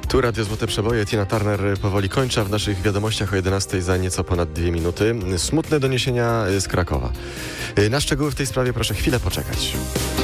Tu Radio Złote Przeboje. Tina Turner powoli kończy, w naszych wiadomościach o 11 za nieco ponad 2 minuty. Smutne doniesienia z Krakowa. Na szczegóły w tej sprawie proszę chwilę poczekać.